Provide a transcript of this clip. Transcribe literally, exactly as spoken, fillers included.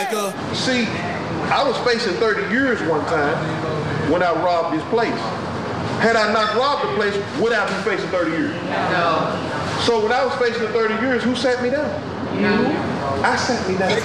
like a... See, I was facing thirty years one time when I robbed this place. Had I not robbed the place, would I be facing thirty years? No. So when I was facing the thirty years, who sat me down? You. I sat me down.